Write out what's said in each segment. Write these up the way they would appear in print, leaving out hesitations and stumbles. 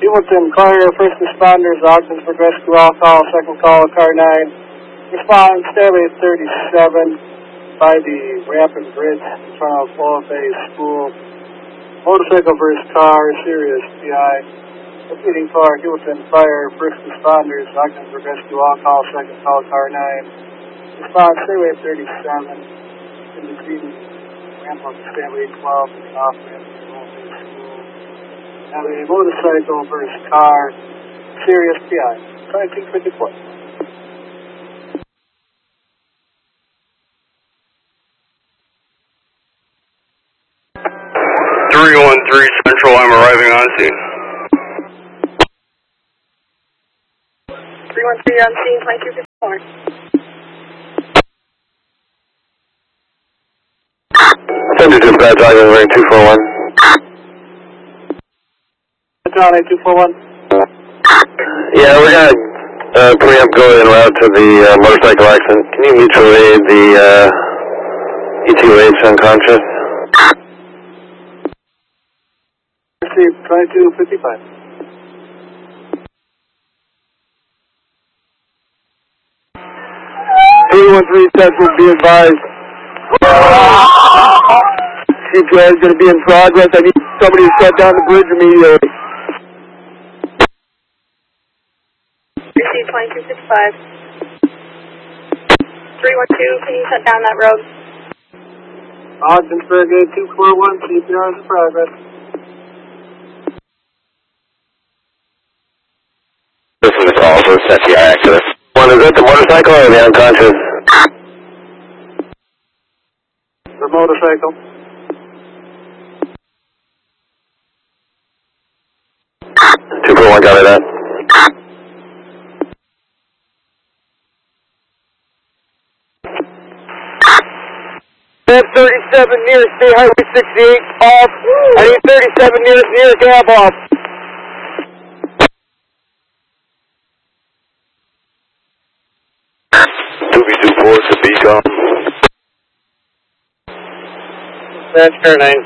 Hamilton Fire, first responders, Ogden's progress to all call, second call, car 9. Respond, Stairway 37 by the ramp and bridge in front of OFA School. Motorcycle versus car, serious PI. Repeating car, Hamilton Fire, first responders, Ogden's progress to all call, second call, car 9. Respond, Stairway 37 in between ramp on Stairway 12 and the off ramp of OFA School. Now a motorcycle versus car, serious PI. 2254. 313 Central, I'm arriving on scene. 313 on scene, 2254. Send to dispatch, Ogden, ring 241. John, 8241. Yeah, we got preamp going en route to the motorcycle accident. Can you mutual aid the ETOH unconscious? Received, 2255. Central, be advised. CPI is going to be in progress. I need somebody to shut down the bridge immediately. Received 2265. 312, can you shut down that road? Ogdensburg 8241, CPR is in progress. This is a call for STI accident. One, is that the motorcycle or the unconscious? The motorcycle. Two for one, got it at. F37 near State Highway 68 off. I need 37 near cab off. To Beacon. That's car 9.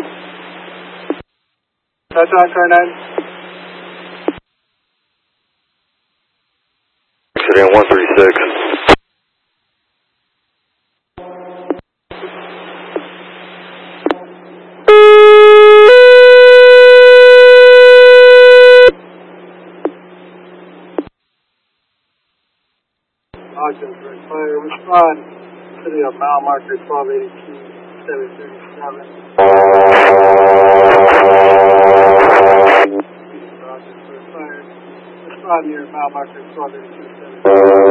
Touch on car 9. Accident 136. Ogdensburg Fire, respond to the mile marker 1282, 737. Ogdensburg Fire, respond near mile marker 1282, 737.